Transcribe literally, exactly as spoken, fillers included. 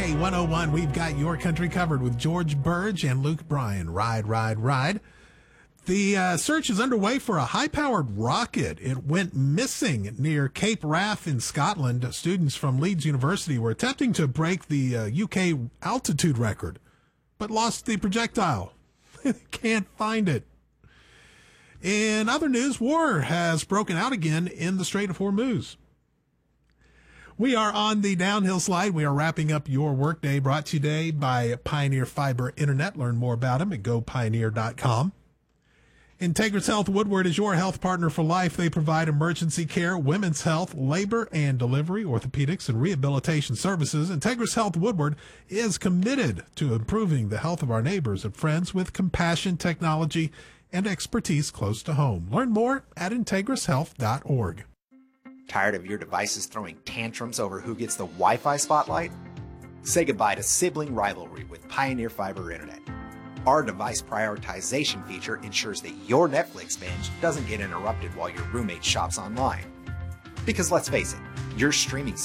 K one oh one, we've got your country covered with George Burge and Luke Bryan. Ride, ride, ride. The uh, search is underway for a high-powered rocket. It went missing near Cape Wrath in Scotland. Students from Leeds University were attempting to break the uh, U K altitude record, but lost the projectile. Can't find it. In other news, war has broken out again in the Strait of Hormuz. We are on the downhill slide. We are wrapping up your workday, brought to you today by Pioneer Fiber Internet. Learn more about them at go pioneer dot com. Integris Health Woodward is your health partner for life. They provide emergency care, women's health, labor and delivery, orthopedics, and rehabilitation services. Integris Health Woodward is committed to improving the health of our neighbors and friends with compassion, technology, and expertise close to home. Learn more at integris health dot org. Tired of your devices throwing tantrums over who gets the Wi-Fi spotlight? Say goodbye to sibling rivalry with Pioneer Fiber Internet. Our device prioritization feature ensures that your Netflix binge doesn't get interrupted while your roommate shops online. Because let's face it, your streaming